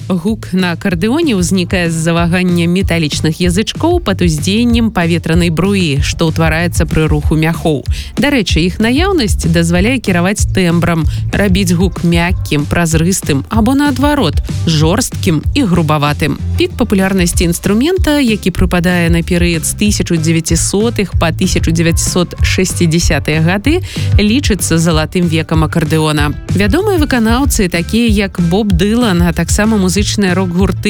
Гук на акардэоне ўзнікае з-за вагання металічных язычкоў пад уздзеяннем паветранай бруі, што ўтвараецца пры руху мяхоў. Дарэчы, іх наяўнасць дазваляе кіраваць тэмбрам, рабіць гук мяккім, празрыстым або наадварот, жорсткім і грубаватым. Пік папулярнасці інструмента, які прыпадае на перыяд з 1900-х па 1960-е гады, лічыцца залатым векам акардэона. Вядомыя выканаўцы, такія як Боб Дылан, а таксама музычныя рок-гурты